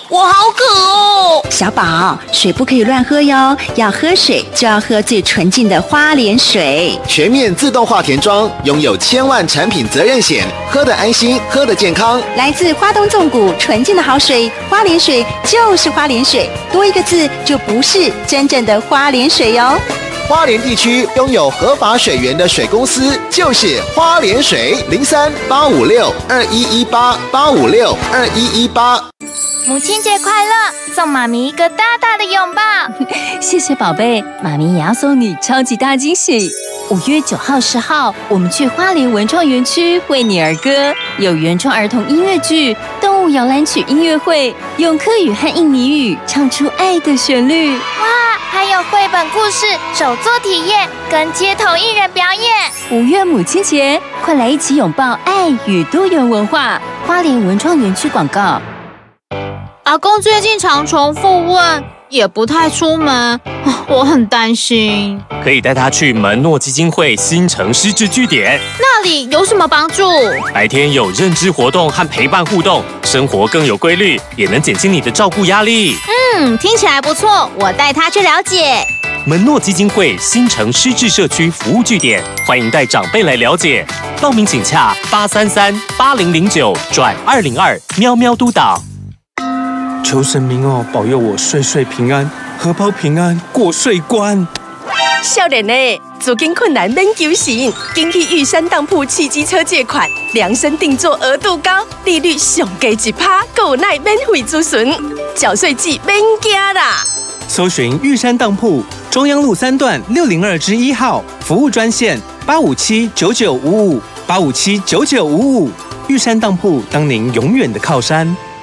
我好渴哦！ 小宝，水不可以乱喝哟，要喝水就要喝最纯净的花莲水。 全面自动化田庄，拥有1000万产品责任险，喝得安心，喝得健康。 来自花东纵谷纯净的好水，花莲水就是花莲水，多一个字就不是真正的花莲水哟。 花莲地区拥有合法水源的水公司就是花莲水，03-856-2118，856-2118。 母亲节快乐！送妈咪一个大大的拥抱。 谢谢宝贝，妈咪也要送你超级大惊喜。5月9号、10号，我们去花莲文创园区为你儿歌，有原创儿童音乐剧、动物摇篮曲音乐会，用客语和印尼语唱出爱的旋律。 哇，还有绘本故事、手作体验跟街头艺人表演。 5月母亲节，快来一起拥抱爱与多元文化。花莲文创园区广告。 阿公最近常重复问，也不太出门，我很担心。 可以带他去门诺基金会新城失智据点， 那里有什么帮助？ 白天有认知活动和陪伴互动，生活更有规律，也能减轻你的照顾压力。 听起来不错，我带他去了解。 门诺基金会新城失智社区服务据点，欢迎带长辈来了解。报名请洽833-8009-202喵喵督导。 求神明哦，保佑我岁岁平安，荷包平安过岁关。 少年呢，资金困难免求神，紧去玉山当铺汽机车借款，量身定做额度高，利率上低1%，购耐免费咨询，缴税季免惊啦。 搜寻玉山当铺，中央路3段602-1号，服务专线857-9955，857-9955。玉山当铺，当您永远的靠山。